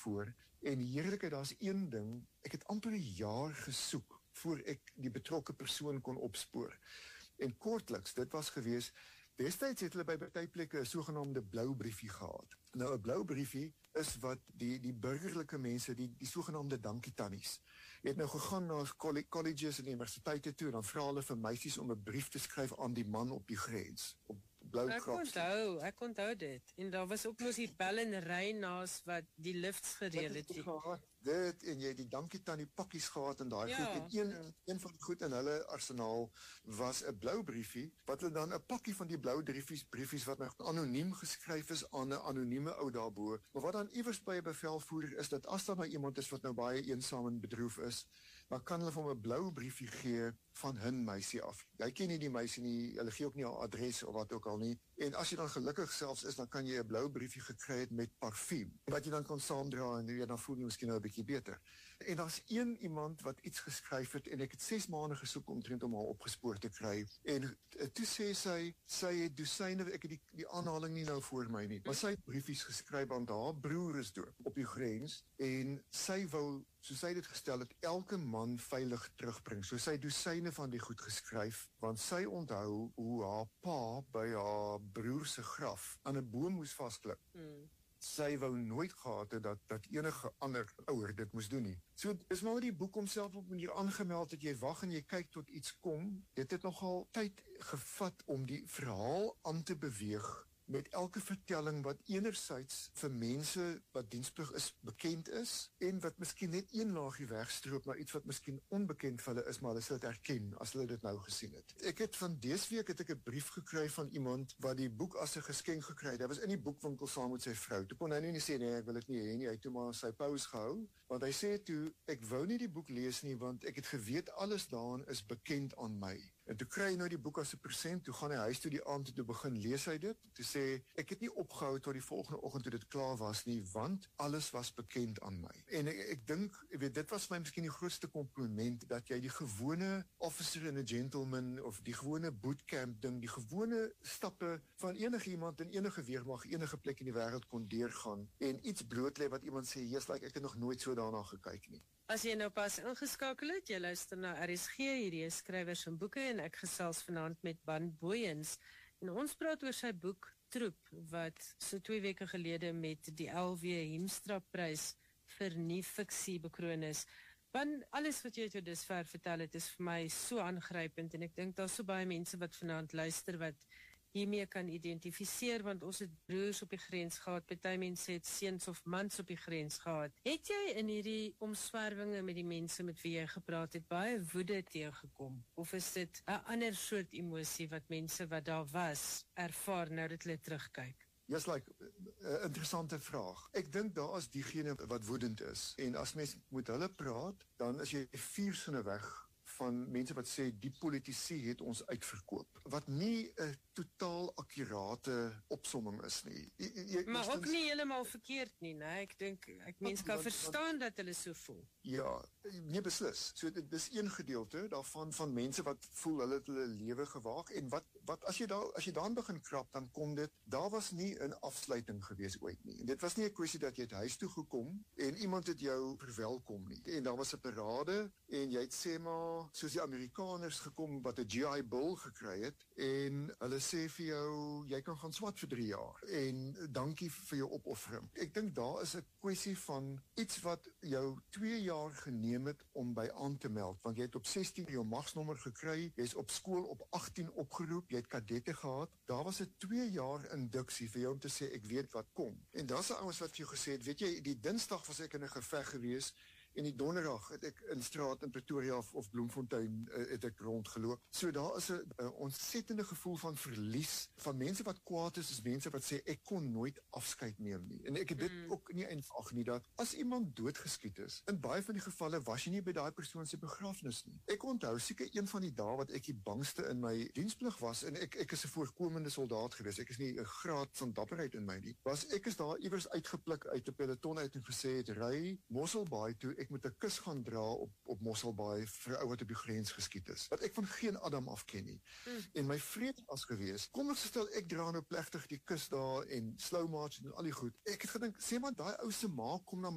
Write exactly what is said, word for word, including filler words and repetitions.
voor. En heerlikheid, daar's een ding, ek het amper 'n jaar gesoek voor ek die betrokke persoon kon opspoor. En kortliks, dit was gewees, destyds het hulle by party plekke 'n sogenaamde blou briefie gehad. Nou 'n blou briefie is wat die die burgerlike mense, die die sogenaamde dankie tannies, het nou gegaan na colleges en universiteite toe en dan vra hulle vir meisies om 'n brief te skryf aan die man op die grens, op blou Ek onthou, ek onthou dit. En daar was ook mos die bel en ry naas wat die lifts gereël het. Dit en jy die dankie tannie pakkies gehad en daai ja, goed en een ja. een van die goed in hulle arsenaal was 'n blou briefie wat hulle dan 'n pakkie van die blou briefies briefies wat nou anoniem geskryf is aan 'n anonieme ou daarbo. Maar wat dan iewers by 'n bevelvoerder is dat as daar nou iemand is wat nou baie eensaam en bedroef is, dan kan hulle vir hom 'n blou briefie gee van hun meisie af. Jy ken nie die meisie nie, hulle gee ook nie haar adres of wat ook al nie. En as jy dan gelukkig selfs is, dan kan jy 'n blou briefie gekry het met parfuum, wat jy dan kan saamdra en jy dan voel jy miskien nou 'n bietjie beter. En daar's een iemand wat iets geskryf het en ek het ses maande gesoek omtrent om haar opgespoor te kry. En toe sê sy, sy het dosyne, ek het die, die aanhaling nie nou voor my nie, maar sy het briefies geskryf aan haar broer is dood op die grens en sy wou, soos sy dit gestel het, elke man veilig terugbring. So sy het dosyne van die goed geskryf, want sy onthou hoe haar pa by haar broer se graf aan 'n boom moes vasklip. Hmm. Sy wou nooit gehad het dat, dat enige ander ouer dit moes doen nie. So, is maar die boek homself op manier aangemeld dat jy wag en jy kyk tot iets kom. Dit het nogal tyd gevat om die verhaal aan te beweeg met elke vertelling wat enerzijds vir mense wat diensplig is, bekend is, en wat miskien net een laagie wegstroop na iets wat miskien onbekend vir hulle is, maar hulle sal dit herken as hulle dit nou gesien het. Ek het van dese week het ek 'n brief gekry van iemand wat die boek as 'n geskenk gekry het. Hy was in die boekwinkel saam met sy vrou. Toe kon hy nou nie sê nee, ek wil dit nie hê nie. Hy het toe maar sy pause gehou, want hy sê toe ek wou nie die boek lees nie want ek het geweet alles daarin is bekend aan my. En toe kry hy nou die boek as 'n present, toe gaan hy huis toe die aand toe begin lees hy dit, toe sê, ek het nie opgehou tot die volgende oggend toe dit klaar was nie, want alles was bekend aan my. En ek, ek dink, ek weet, dit was my miskien die grootste compliment, dat jy die gewone officer and a gentleman, of die gewone bootcamp ding, die gewone stappe van enige iemand in enige weermag, enige plek in die wêreld kon deurgaan, en iets blootlê wat iemand sê, yes, like, ek het nog nooit so daarna gekyk nie. As jy nou pas ingeskakel het, jy luister na R S G, hierdie is skrywers en boeke, en ek gesels vanaand met Ban Booyens, en ons praat oor sy boek Troep, wat so twee weke gelede met die L W Heemstra prys vir nie fiksie bekroon is. Ban, alles wat jy tot dusver vertel het, is vir my so aangrypend, en ek dink daar so baie mense wat vanaand luister, wat hiermee kan identifiseer, want ons het broers op die grens gehad, party mense het seuns of mans op die grens gehad. Het jy in hierdie omswerwinge met die mense met wie jy gepraat het, baie woede teëgekom? Of is dit 'n ander soort emosie wat mense wat daar was, ervaar nou dat hulle terugkyk? Yes, like, uh, interessante vraag. Ek dink daar is diegene wat woedend is, en as mens met hulle praat, dan is jy vier sinne weg van mense wat sê, die politici het ons uitverkoop, wat nie 'n totaal akkurate opsomming is nie. Jy, jy, maar ook nie helemaal verkeerd nie, nee? Ek dink, ek mens kan verstaan dat hulle so voel. Ja, nee beslis. So dit is een gedeelte daarvan van mense wat voel hulle het hulle lewe gewaag, en wat wat as jy daar as jy daarin begin krap, dan kom dit, daar was nie 'n afsluiting gewees ooit nie. En dit was nie 'n kwessie dat jy het huis toe gekom en iemand het jou verwelkom nie. En daar was 'n parade en jy het sê maar soos die Amerikaners gekom wat 'n G I Bill gekry het, en hulle sê vir jou, jy kan gaan swat vir drie jaar, en dankie vir jou opoffering. Ek dink daar is 'n kwessie van iets wat jou twee jaar geneem het om by aan te meld, want jy het op sestien jou magsnommer gekry, jy is op skool op agtien opgeroep, jy het kadette gehad, daar was 'n twee jaar induksie vir jou om te sê, ek weet wat kom. En daar's 'n ouens wat vir jou gesê het, weet jy, die Dinsdag was ek in 'n geveg gewees, en die donderdag het ek in straat in Pretoria of, of Bloemfontein uh, het ek rondgeloop. So daar is 'n uh, ontsettende gevoel van verlies, van mense wat kwaad is, is mense wat sê, ek kon nooit afskeid neem nie. En ek het dit mm. ook nie eenvag nie, dat as iemand doodgeskiet is, in baie van die gevalle was jy nie by daai persoon se begrafnis nie. Ek onthou seker een van die dae wat ek die bangste in my diensplig was, en ek, ek is 'n voorkomende soldaat gewees, ek is nie 'n graad van dapperheid in my nie, was ek is daar iewers uitgepluk uit 'n peloton uit en gesê het, ry Mosselbaai toe, ek moet 'n kus gaan dra op, op Mosselbaai vir 'n ou wat op die grens geskiet is, wat ek van geen Adam af ken nie. Mm. En my vrede was gewees, kom ek stel, ek dra nou plegtig die kus daar, en slow march en al die goed. Ek het gedink, sê maar, daai ou se ma kom na